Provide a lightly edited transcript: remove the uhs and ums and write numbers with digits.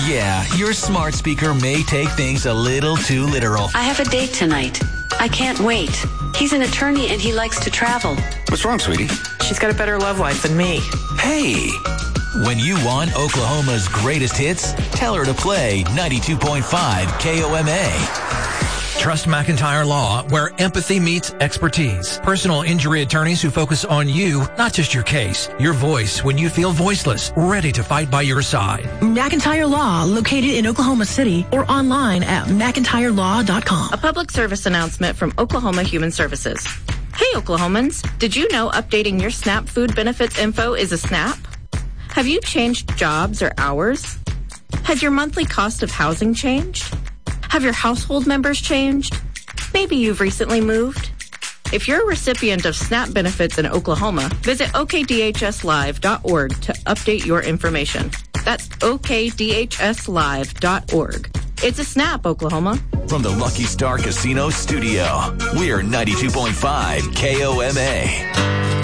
Yeah, your smart speaker may take things a little too literal. I have a date tonight. I can't wait. He's an attorney and he likes to travel. What's wrong, sweetie? She's got a better love life than me. Hey, when you want Oklahoma's greatest hits, tell her to play 92.5 KOMA. Trust McIntyre Law, where empathy meets expertise. Personal injury attorneys who focus on you, not just your case. Your voice when you feel voiceless, ready to fight by your side. McIntyre Law, located in Oklahoma City or online at McIntyreLaw.com. A public service announcement from Oklahoma Human Services. Hey, Oklahomans, did you know updating your SNAP food benefits info is a SNAP? Have you changed jobs or hours? Has your monthly cost of housing changed? Have your household members changed? Maybe you've recently moved. If you're a recipient of SNAP benefits in Oklahoma, visit okdhslive.org to update your information. That's okdhslive.org. It's a SNAP, Oklahoma. From the Lucky Star Casino studio, we're 92.5 KOMA.